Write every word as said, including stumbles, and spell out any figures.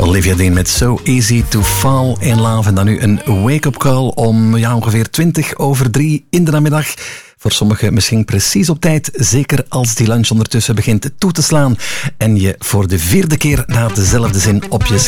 Olivia Dean met So Easy to Fall in Love. En dan nu een wake-up call om ja, ongeveer twintig over drie in de namiddag. Voor sommigen misschien precies op tijd. Zeker als die lunch ondertussen begint toe te slaan. En je voor de vierde keer na dezelfde zin op je